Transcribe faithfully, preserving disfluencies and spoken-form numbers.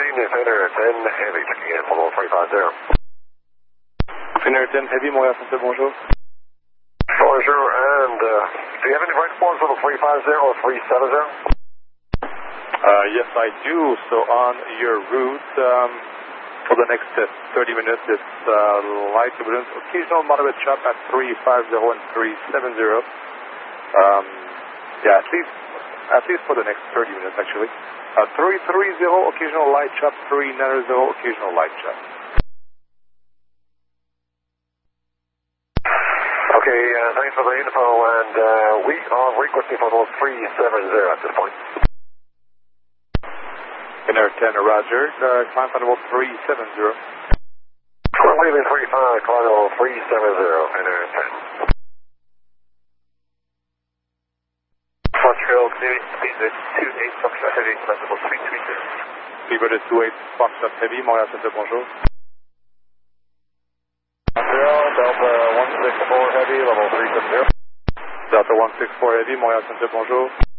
nine, Finnair ten Heavy, checking in for three five zero. Finnair ten Heavy, Montréal Center, bonjour. Bonjour, and uh, do you have any right forms for the three five zero or three seven zero? Uh, yes, I do. So on your route, um, for the next uh, thirty minutes, it's uh, light turbulence, occasional moderate chop at three five zero and three seven zero. Um, yeah, at least at least for the next thirty minutes, actually. Uh, three three zero, occasional light chop, three nine zero, occasional light chop. Okay, uh, thanks for the info, and uh, we are requesting for those three seven zero at this point. Finnair ten, Roger. Uh, climb final three seven zero. We're leaving three five, climb level three seven zero, Finnair ten. Montreal, speedbird two eight, Foxtrot Heavy, climb level three three zero. Speedbird two eight, Foxtrot Heavy, Montréal Center, bonjour. Montreal, Delta one six four Heavy, level three seven zero. Delta one six four Heavy, Montréal Center, bonjour.